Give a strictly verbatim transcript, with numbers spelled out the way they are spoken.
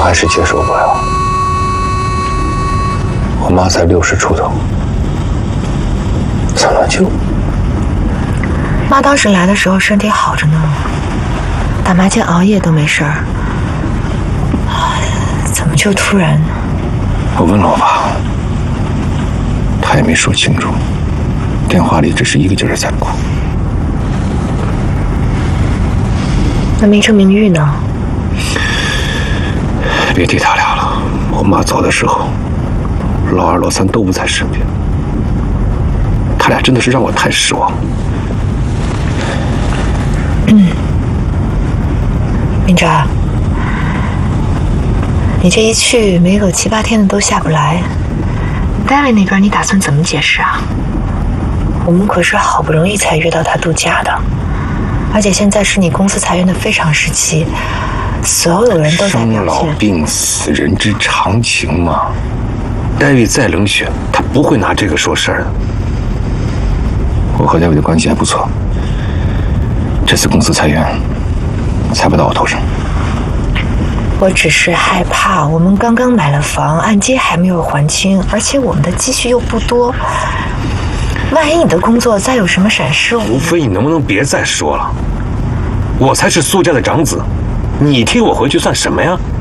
还是接受不了。我妈才六十出头，怎么就…… 妈当时来的时候身体好着呢，打麻将熬夜都没事儿，怎么就突然…… 我问了我爸，他也没说清楚，电话里只是一个劲儿在哭。 那明成明玉呢？ 别提他俩了，我妈走的时候，老二老三都不在身边，他俩真的是让我太失望了。 嗯，明哲，你这一去没个七八天的都下不来，戴维那边你打算怎么解释啊？我们可是好不容易才约到他度假的，而且现在是你公司裁员的非常时期，所有人都在生老病死，人之常情嘛。戴维再冷血，他不会拿这个说事儿的。我和戴维的关系还不错，这次公司裁员，裁不到我头上。 我只是害怕，我们刚刚买了房，按揭还没有还清，而且我们的积蓄又不多，万一你的工作再有什么闪失， 吴飞，你能不能别再说了？我才是苏家的长子，你替我回去算什么呀？